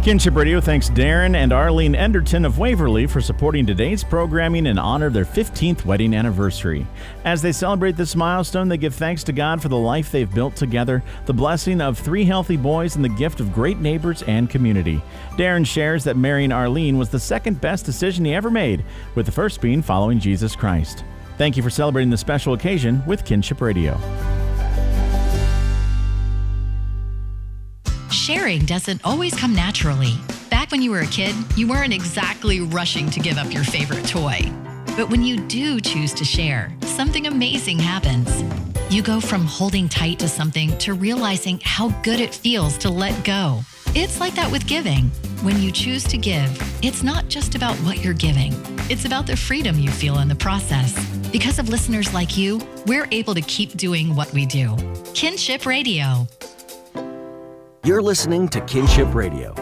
Kinship Radio thanks Darren and Arlene Enderton of Waverly for supporting today's programming in honor of their 15th wedding anniversary. As they celebrate this milestone, they give thanks to God for the life they've built together, the blessing of 3 healthy boys, and the gift of great neighbors and community. Darren shares that marrying Arlene was the second best decision he ever made, with the first being following Jesus Christ. Thank you for celebrating this special occasion with Kinship Radio. Sharing doesn't always come naturally. Back when you were a kid, you weren't exactly rushing to give up your favorite toy. But when you do choose to share, something amazing happens. You go from holding tight to something to realizing how good it feels to let go. It's like that with giving. When you choose to give, it's not just about what you're giving. It's about the freedom you feel in the process. Because of listeners like you, we're able to keep doing what we do. Kinship Radio. You're listening to Kinship Radio.